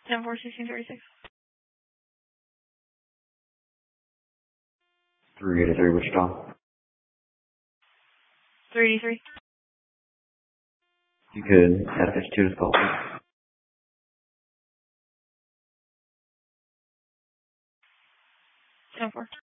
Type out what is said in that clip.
10-4-1636. 383 Wichita. 383. You could add a 52 to the call. 10-4.